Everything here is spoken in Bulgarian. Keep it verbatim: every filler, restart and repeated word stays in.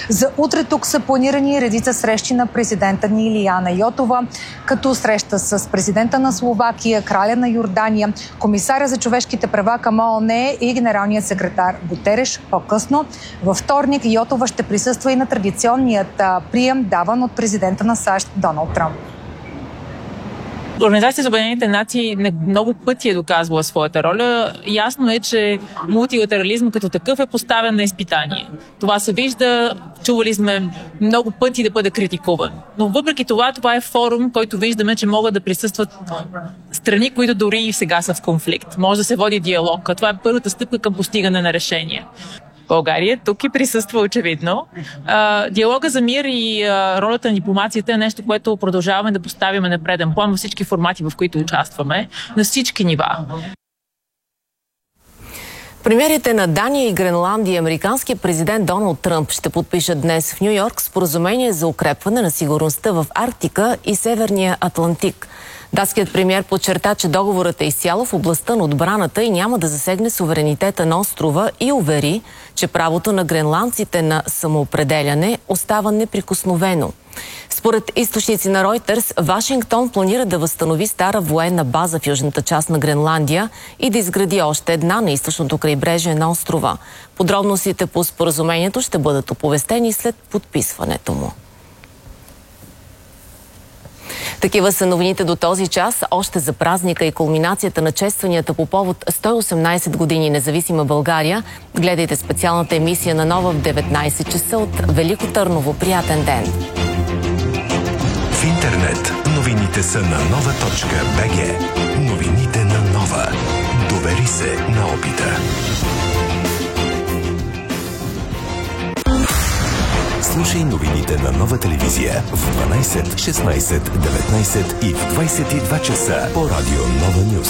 За утре тук са планирани редица срещи на президента ни Илияна Йотова, като среща с президента на Словакия, краля на Йордания, комисаря за човешките права към ООН и генералният секретар Гутереш. По-късно, във вторник, Йотова ще присъства и на традиционният прием, даван от президента на САЩ Доналд Тръмп. Организацията за Обединените нации много пъти е доказвала своята роля. Ясно е, че мултилатерализъм като такъв е поставен на изпитание. Това се вижда, чували сме много пъти да бъде критикуван. Но въпреки това, това е форум, който виждаме, че могат да присъстват страни, които дори и сега са в конфликт. Може да се води диалог. Това е първата стъпка към постигане на решение. България тук и присъства очевидно. А, диалога за мир и а, ролята на дипломацията е нещо, което продължаваме да поставяме на преден план във всички формати, в които участваме, на всички нива. Премиерите на Дания и Гренландия и американският президент Доналд Тръмп ще подпишат днес в Ню Йорк споразумение за укрепване на сигурността в Арктика и Северния Атлантик. Датският премиер подчерта, че договорът е изцяло в областта на отбраната и няма да засегне суверенитета на острова и увери, че правото на гренландците на самоопределяне остава неприкосновено. Според източници на Reuters, Вашингтон планира да възстанови стара военна база в южната част на Гренландия и да изгради още една на източното крайбрежие на острова. Подробностите по споразумението ще бъдат оповестени след подписването му. Такива са новините до този час. Още за празника и кулминацията на честванията по повод сто и осемнайсет години независима България. Гледайте специалната емисия на Нова в деветнайсет часа от Велико Търново. Приятен ден! В интернет новините са на нова точка бе же. Новините на Нова. Довери се на опита. Слушай новините на Нова телевизия в дванайсет, шестнайсет, деветнайсет и в двайсет и два часа по радио Нова Нюз.